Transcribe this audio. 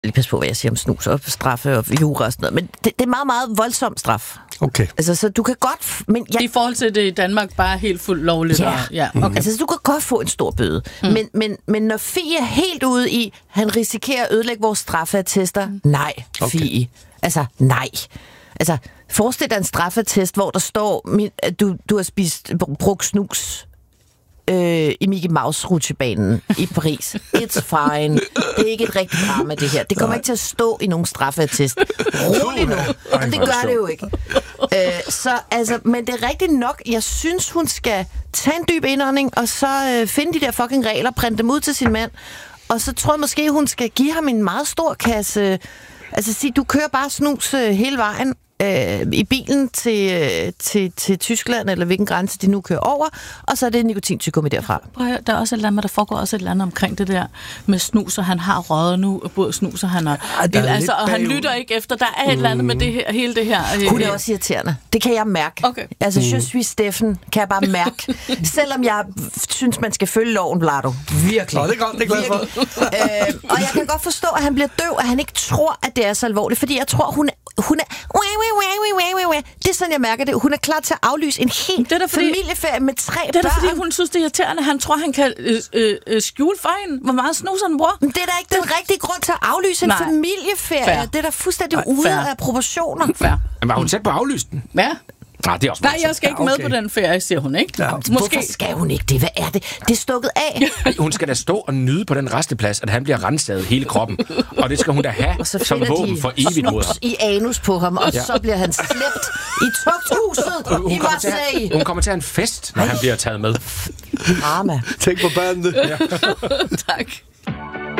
lige pas på, hvad jeg siger om snus og straffe og jura og sådan noget, men det er meget, meget voldsom straf. Okay. Altså, så du kan godt... Men I forhold til det i Danmark bare helt fuldt lovligt. Ja. Okay. Altså, så du kan godt få en stor bøde. Men når Fie er helt ude i, han risikerer at ødelægge vores straffeattester, nej, Fie. Altså, nej. Altså, forestil dig en straffeattest, hvor der står, at du har spist brugt snus i Mickey Mouse-rutsjebanen i Paris. It's fine. Det er ikke et rigtigt drama, det her. Det kommer ikke til at stå i nogen straffeattest. Rolig nu. Men det gør det jo ikke. Men det er rigtigt nok. Jeg synes, hun skal tage en dyb indånding, og så finde de der fucking regler, printe dem ud til sin mand. Og så tror jeg måske, hun skal give ham en meget stor kasse. Altså sige, du kører bare snus hele vejen i bilen til Tyskland, eller hvilken grænse de nu kører over, og så er det nikotintyggegummi derfra. Der er også et eller andet, der foregår også et eller andet omkring det der med snus, og han har røget nu, både snus og han har... og han lytter ikke efter. Der er et eller andet med det her, hele det her... Hun er også irriterende. Det kan jeg mærke. Okay. Altså, je suis Steffen, kan jeg bare mærke. Selvom jeg synes, man skal følge loven, Vlado. Virkelig. Nå, det er godt, det er glad for. Og jeg kan godt forstå, at han bliver døv, at han ikke tror, at det er så alvorligt, fordi jeg tror, hun er... Det er sådan, jeg mærker det. Hun er klar til at aflyse en hel familieferie med 3 børn. Det er da fordi, hun synes, det er irriterende. Han tror, han kan skjule for hende, hvor meget snus han bruger. Men det er da ikke den rigtige grund til at aflyse en familieferie. Fair. Det er da fuldstændig ude af proportioner. Men var hun tæt på at aflyse den? Ja. Nej, det er også jeg skal ikke med på den ferie, siger hun, ikke? Ja. Hvorfor skal hun ikke det? Hvad er det? Det er stukket af. Hun skal da stå og nyde på den resteplads, at han bliver renset hele kroppen. Og det skal hun da have som våben for evigt mod ham. I anus på ham, og så bliver han slæbt i tugthuset i Marseille. Hun kommer til at have en fest, når han bliver taget med. Drama. Tænk på børnene. Tak.